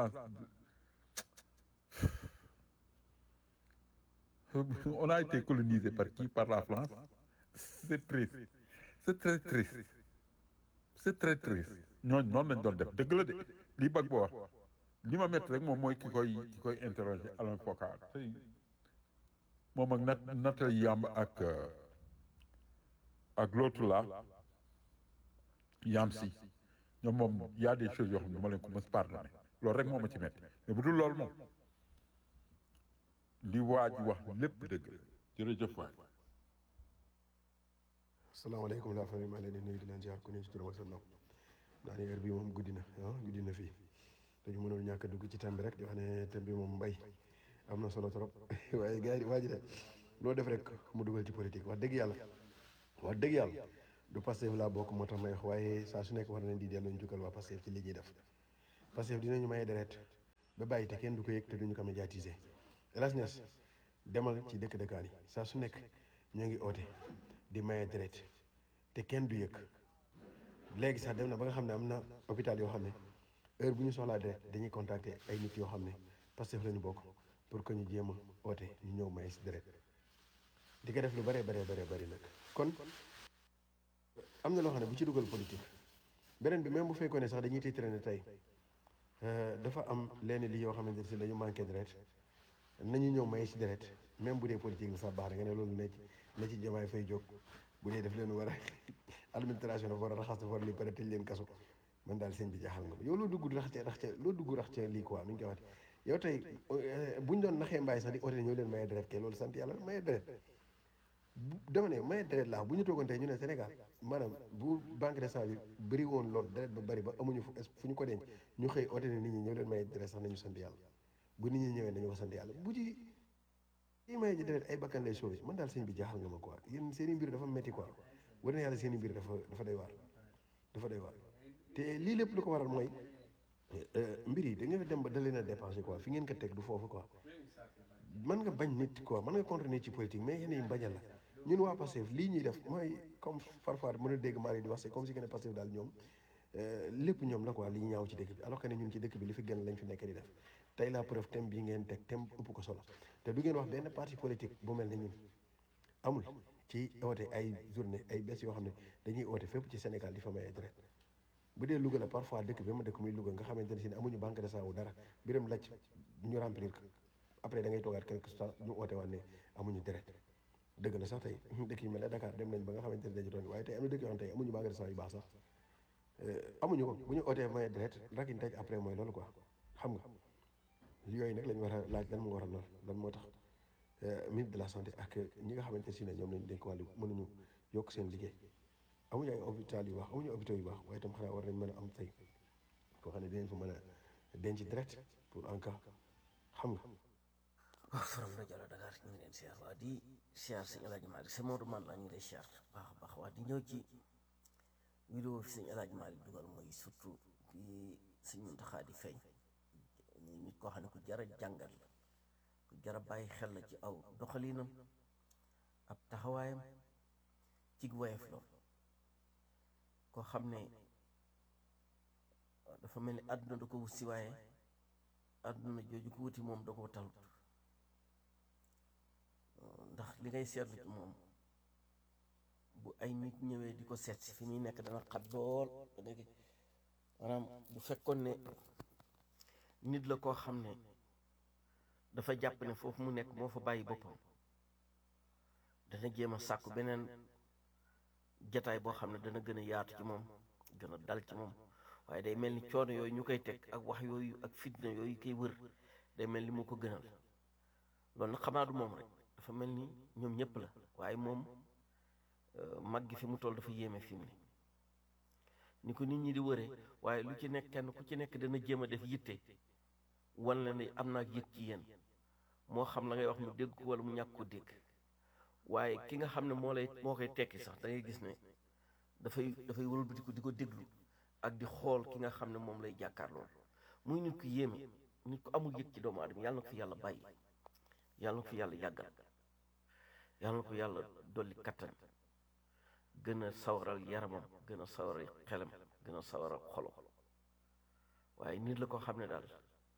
on a été colonisé par qui? Par la France. C'est triste. C'est très triste. C'est très triste. ñooñu noonu lañ doon def dëgg la de li bëgg boo wax li ma métti rek moom mooy ki koy interroger Alain Foka moom ak Nathalie Yamb ak l'autre là Yamsi ñoom moom y a des choses yoo xam ne ma leen ko mës pardonné loolu rek moo ma ci métti mais bu dul loolu moom li waa ji wax lépp dëgg la jërëjëf waay. asalaamaaleykum la famille maa leen di nuyu di leen ziar ku ne ci turam ak sa nom naa ne heure bi moom guddi na fii dañu mënul ñàkk a dugg ci thème bi rek di wax ne thème bi moom mbay am na solo trop waaye gars yi waa ji de loo def rek mu dugal ci politique wax dëgg yàlla du Pastef laa bokk moo tax may wax waaye saa su nekk war nañ di delloo njukkal waa Pastef ci li ñuy def Pastef dinañu maye deret ba bàyyi te kenn du ko yëg te duñu ko médiatiser Elhadj Niass demal ci dëkkaan yi saa su nekk ñoo ngi oote di maye deret te kenn du yëg léegi sax dem na ba nga xam ne am na hôpital yoo xam ne heure bu ñu soxlaa deret dañuy contacter ay nit yoo xam ne Pastef la ñu bokk pour que ñu jéem a oote ñu ñëw maye si deret di ko def lu bëree bëri nag kon am na loo xam ne bu ci dugal politique beneen bi même bu fekkoon ne sax dañuy titre ne tey dafa am lenn li yoo xamante ne si dañu manqué deret nañu ñëw maye si deret même bu dee politique la sax baax na nga ne loolu na ci Diomaye Faye jóg bu dee def leen war a administration dafa war a raxas dafa war a li pare tëj leen kaso man daal sëñ bi jaaxal nga ma yow loo dugg rax ca lii quoi nu ñu koy waxee yow tey buñ doon naxee mbaay sax di oote ñëw leen maye deret kay loolu sant yàlla maye deret dama ne maye deret laa bu ñu toogoon tey ñu ne Sénégal maanaam bu banque de sang bi bëri woon loolu deret ba bëri ba amuñu fu ñu ko denc ñu xëy oote ne nit ñi ñëw leen maye deret sax nañu sant yàlla bu nit ñi ñëwee nañu ko sant yàlla bu ci i maye ji deret ay bakkan lay sauvé man daal sëñ bi jaaxal nga ma quoi yéen seen i mbir dafa metti quoi war na yàlla seen i mbir dafa doy waar te lii lépp lu ko waral mooy mbir yi da nga dem ba da leen a dépensé quoi fi ngeen ko teg du foofu quoi mën nga bañ nit quoi mën nga contre nit ci politique mais yéen yi bañal la ñun waa Pastef lii ñuy def mooy comme parfois mën a dégg maa di wax c'est comme si que ne Pastef daal ñoom lépp ñoom la quoi li ñaaw ci dëkk bi alors que ne ñun ci dëkk bi li fi gën lañ fi nekk di def tey la preuve thème bii ngeen teg thème ëpp ko solo te du ngeen wax benn parti politique bu mel ne ñun amul ci oote ay journée ay bés yoo xam ne dañuy oote fépp ci Sénégal di fa may deret bu dee Louga la parfois dëkk bi ma dëkk muy Louga nga xamante ne si ne amuñu banque de sang wu dara biram lacc ñu remplir ko après da ngay toogaat quelque temps ñu oote waat ne amuñu deret dëgg la sax tey dëkk yi mel ne Dakar dem nañ ba nga xamante ne dañu doon waaye tey am na dëkk yoo xam tey amuñu banque de sang yu baax sax amuñu ko bu ñu ootee may deret rakin taj après mooy loolu quoi xam nga yooyu nag lañ war a laaj lan moo waral lool lan moo tax ministre de la santé ak ñi nga xamante ne si ne ñoom lañ dénk wàllu mënuñu yokk seen liggéey amuñu ay hôpital yu baax amuñu hôpitaux yu baax waaye itam xanaa war nañ mën a am tey koo xam ne dinañ fa mën a denc direct pour en cas xam nga waaw Forum rajo Dakar ñu ngi leen siyaar waa di siyaar sëñ El Hadj Malick sa Maodo man laa ñu ngi lay siyaar baax a baax waa di ñëw ci vidéo fi sëñ El Hadj Malick dugal mooy surtout bi sëñ Mountakha di feeñ nit koo xam ne ku jar a jàngal la ku jar a bàyyi xel la ci aw doxalinam ab taxawaayam ci woyof lool koo xam ne dafa mel ni àdduna da ko wut si waaye àdduna jooju ko wuti moom da ko talut ndax li ngay seetlu ci moom bu ay nit ñëwee di ko seet si fi muy nekk dana xat lool maanaam bu fekkoon ne nit la koo xam ne dafa jàpp ne foofu mu nekk moo fa bàyyi boppam dana jéem a sàkku beneen jataay boo xam ne dana gën a yaatu ci moom gën a dal ci moom waaye day mel ni coono yooyu ñu koy teg ak wax yooyu ak fitna yooyu koy wër day mel ni mu ko gënal loolu nag xamaa du moom rek dafa mel ni ñoom ñëpp la waaye moom mag gi fi mu toll dafa yéeme fi mu ne ni ko nit ñi di wëree waaye lu ci nekk kenn ku ci nekk dana jéem a def yitte wan la ne am naa yëg ci yéen moo xam la ngay wax mu dégg ko wala mu ñàkk ko dégg waaye ki nga xam ne moo koy tekki sax da ngay gis ne dafay wëlbatiku di ko déglu ak di xool ki nga xam ne moom lay jàkkaarloo muy nit ku yéeme nit ku amul yëg ci doomu aadama yàlla na ko fi yàlla bàyyi yàlla na ko fi yàlla yàggal yàlla na ko yàlla dolli kattan gën a sawaral yaramam gën a sawaral xelam gën a sawaral xolo waaye nit la ko xam ne daal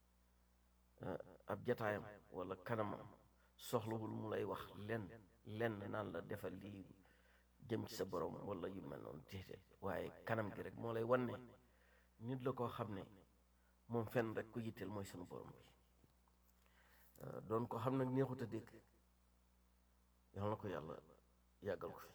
ab jataayam wala kanamam soxlawul mu lay wax lenn naan la defal lii jëm ci sa borom wala yu mel noonu téete waaye kanam gi rek moo lay wan ne nit la koo xam ne moom fenn rek ku yitteel mooy sunu borom bi doon ko xam nag neexut a dégg yàlla na ko yàlla yàggal ko fi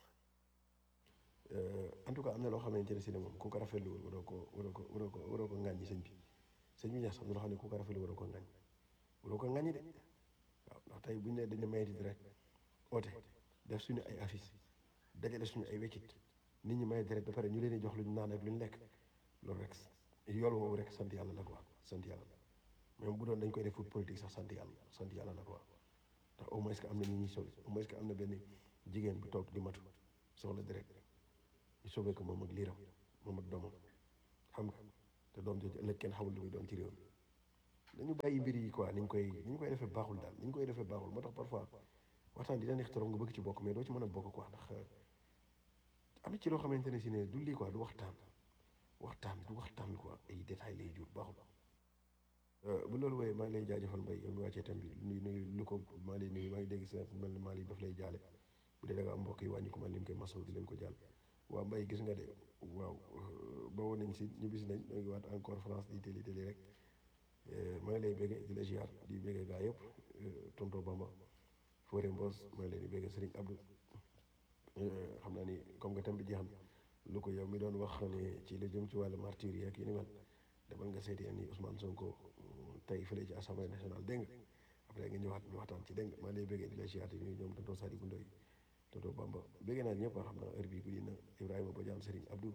en tout cas am na loo xamante ne si ne moom ku ko rafetlu waroo ko ŋàññi sëñ bi ñaar am na loo xam ne ku ko rafetlu waroo ko ŋàññi de waaw ndax tey buñu ne dañu mayeti deret oote def suñu ay affiche dajale suñu ay weccit nit ñi may deret ba pare ñu leen di jox lu ñu naan ak lu ñu lekk loolu rek yool woowu rek sant yàlla la quoi sant yàlla même bu doon dañ koy def pour politique sax sant yàlla la quoi ndax au moins que am na nit ñuy sauvé au moins que am na benn jigéen bu toog di matu soxla deret ñu sauvé ko moom ak liiram moom ak doomam xam nga te doom jooju ëllëg kenn xamul lu muy doon ci réew mi dañu bàyyi mbir yi quoi ni ñu koy defee baaxul daal ni ñu koy defee baaxul moo tax parfois waxtaan dina neex trop nga bëgg ci bokk mais doo ci mën a bokk quoi ndax am na ci loo xamante ne si ne du lii quoi du waxtaan du waxtaan quoi ay détails lay jur baaxul. bu loolu wooyee maa ngi lay jaajëfal Mbaye yow mi wàccee thème bi nuyu lu ko maa lay nuyu maa ngi dégg sa mel ni maa lay daf lay jaale bu dee da nga am mbokk yi wàññi ko man lim koy masaw di leen ko jaal waaw Mbaye gis nga de waaw ba woon nañ si ñibbisi nañ ñoo ngi waat encore France di télé rek maa ngi lay bégge di la ziar di bégge gaa yëpp tonto Bamba Fodé Mbos maa ngi leen di bégge Serigne Abdou xam naa ni comme que thème bi jeex na lu ko yow mi doon wax ne ci lu jëm ci wàllu martyr yi ak yi ni mel demal nga seeti ni Ousmane Sonko tey fële ci assemblée nationale dégg nga après nga ñëwaat ñu waxtaan ci dégg nga maa ngi lay bëggee di la ziyaar yi ñoom tonton Sadibou Ndoye tonton Bamba bëggee naa ñëpp xam naa heure bii guddi na Ibrahima Bodiane Serigne Abdou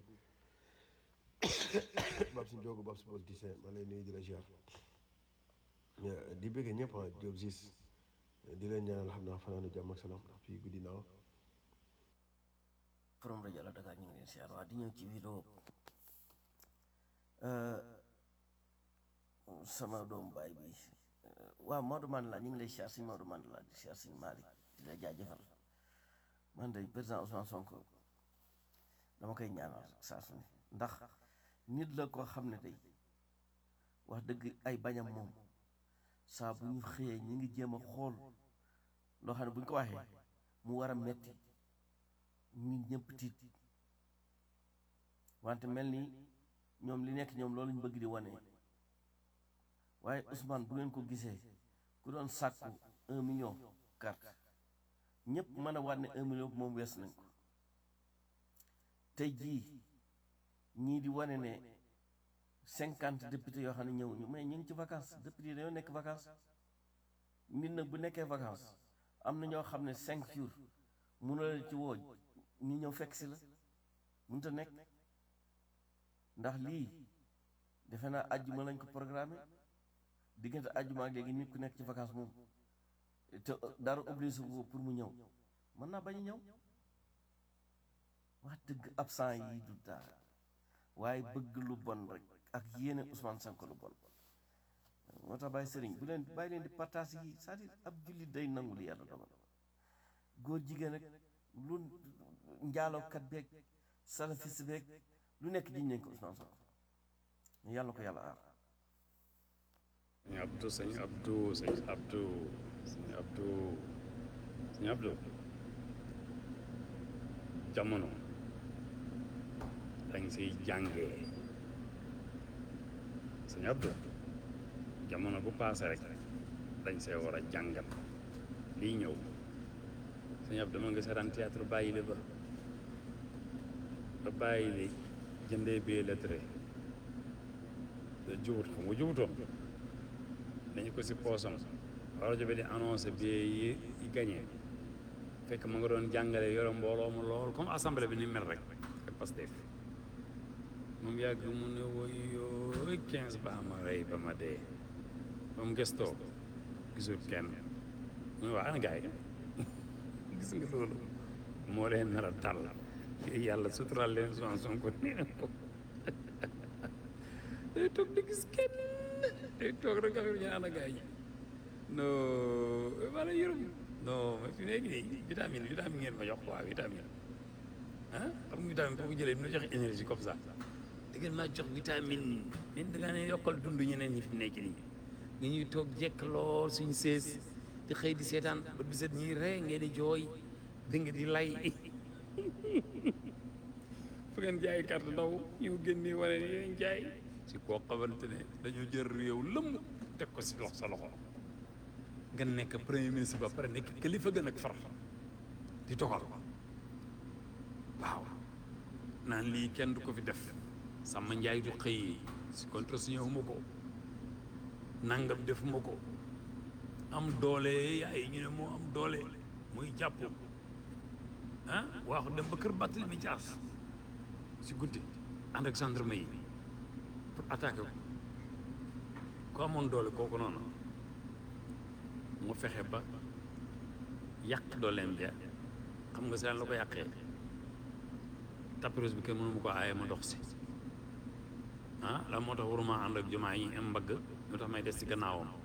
Babs Ndiogo Babs politicien maa ngi lay nuyu di la ziyaar di bëggee ñëpp Diop Ziz di leen ñaanal xam naa fanaanu jàmm ak salaam ndax fii guddi naa Forum rajo la Dakar ñu ngi leen siyaar waa di ñëw ci vidéo sama doomu baay bi waaw Maodo Mandela ñu ngi lay siyaar si Maodo Mandela di siyaar si Malick di la jaajëfal man de président Ousmane Sonko dama koy ñaanal saa su ne ndax nit la koo xam ne tey wax dëgg ay bañam moom saa bu ñu xëyee ñu ngi jéem a xool loo xam ne bu ñu ko waxee mu war a metti ñun ñëpp tiit wante mel ni ñoom li nekk ñoom loolu ñu bëgg di wane waaye Ousmane bu ngeen ko gisee ku doon sàkku 1 million carte ñëpp mën a waat ne 1 million moom wees nañ ko tey jii ñii di wane ne 50 députés yoo xam ne ñëw ñu mais ñu ngi ci vacances députés yi dañoo nekk vacances nit nag bu nekkee vacances am na ñoo xam ne 5 jours mun la ci woo ñu ñëw fekk si la mënut a nekk ndax lii defe naa àjjuma lañ ko programmé diggante àjjuma ak léegi nit ku nekk ci vacances moom te dara obligé ko pour mu ñëw mën naa bañ a ñëw wax dëgg absent yi du dara waaye bëgg lu bon rek ak yéene Ousmane Sonko lu bon moo tax bàyyi sëriñ bu leen bàyyi leen di partage yi c'est-à-dire ab jullit day nangu li yàlla dogal góor jigéen rek lu njaalookat beeg salafiste beeg lu nekk jiñ nañ ko Ousmane Sonko yàlla ko yàlla aar sëñ Abdou jamono dañ siy jàngee sëñ Abdou jamono bu paase rek dañ see war a jàngat lii ñëw sëñ Abdou dama nga seetaan théâtre bàyyi le ba bàyyi li jëndee bee lettré jubut xam nga jubutoon dañu ko si poosam rajo bi di annoncé bee yi gagné fekk ma nga doon jàngale yore mbooloo mu lool comme assemblée bi ni mel rek ak Pastef moom yàgg mu ne woyooy 15 ba ma rey ba ma dee ba mu gëstoo gisul kenn mu ne waa ana gaay gis nga loolu moo leen nar a dal yàlla suturaal leen Sonko nee na ko day toog di gis kenn day toog rek affaire ñu ana gaay non wala yërëm non mais fi nekk nii vitamine ngeen ma jox quoi vitamine ah xam nga vitamine boo ko jëlee dina joxe énergie comme ça da ngeen maa jox vitamine yéen da ngaa ne yokkal dund ñeneen ñi fi nekk nii nga ñuy toog jekk lool suñu sees di xëy di seetaan ba du set ñuy ree ngeen di jooy da nga di lay fu ngeen jaay carte ndaw ñu génne wane ni yéen jaay si koo xamante ne dañoo jël réew lëmm teg ko si sa loxo nga nekk premier ministre ba pare nekk kilifa gën ak far di doxal waaw naan lii kenn du ko fi def sama njaay du xëy si contre signé wu ma ko nangam defuma ko am doole yaay ñu ne moo am doole muy jàpp ah waaxu dem ba kër Barthélémy Dias si guddi ànd ak gendarme yi pour attaquer ko ku amoon doole kooku noonu mu fexe ba yàq dooleem ja xam nga seen la ko yàqee tapis bi kenn mënu ma ko aaye ma dox si la moo tax waruma ànd ak jumaa yi am mbagg lu tax may des ci gannaawam